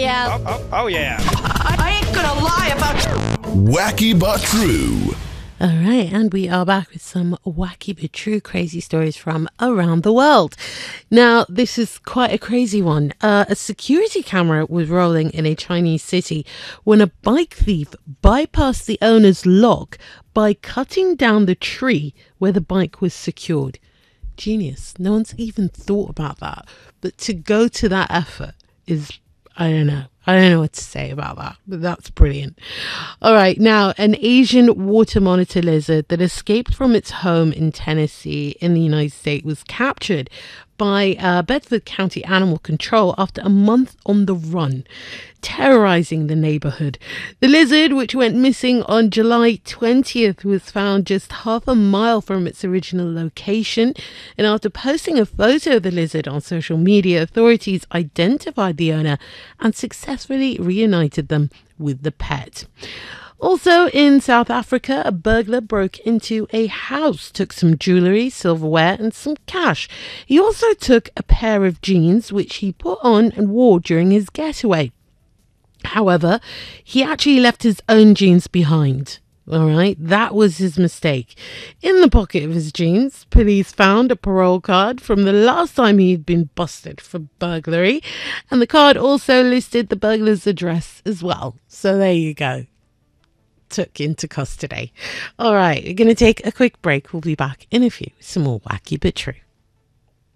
yeah. Oh, yeah. I ain't gonna lie about Wacky but true. All right, and we are back with some wacky but true crazy stories from around the world. Now, this is quite a crazy one. A security camera was rolling in a Chinese city when a bike thief bypassed the owner's lock by cutting down the tree where the bike was secured. Genius. No one's even thought about that. But to go to that effort is, I don't know what to say about that, but that's brilliant. All right, now, an Asian water monitor lizard that escaped from its home in Tennessee in the United States was captured by Bedford County Animal Control after a month on the run, terrorizing the neighborhood. The lizard, which went missing on July 20th, was found just half a mile from its original location. And after posting a photo of the lizard on social media, authorities identified the owner and successfully reunited them with the pet. Also in South Africa, a burglar broke into a house, took some jewellery, silverware and some cash. He also took a pair of jeans, which he put on and wore during his getaway. However, he actually left his own jeans behind. All right, that was his mistake. In the pocket of his jeans, police found a parole card from the last time he'd been busted for burglary. And the card also listed the burglar's address as well. So there you go. Took into custody. All right, we're going to take a quick break. We'll be back in a few. Some more wacky but true.